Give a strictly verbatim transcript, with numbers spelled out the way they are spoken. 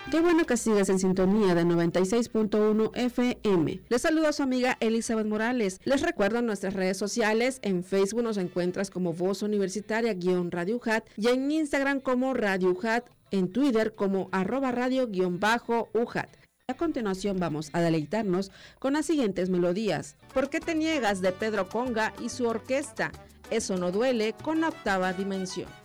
Qué bueno que sigues en sintonía de noventa y seis punto uno F M. Les saluda a su amiga Elizabeth Morales. Les recuerdo nuestras redes sociales. En Facebook nos encuentras como Voz Universitaria-Radio U J A T y en Instagram como Radio U J A T, en Twitter como arroba radio-U J A T. A continuación vamos a deleitarnos con las siguientes melodías. ¿Por qué te niegas? De Pedro Conga y su orquesta. Eso no duele, con la octava dimensión.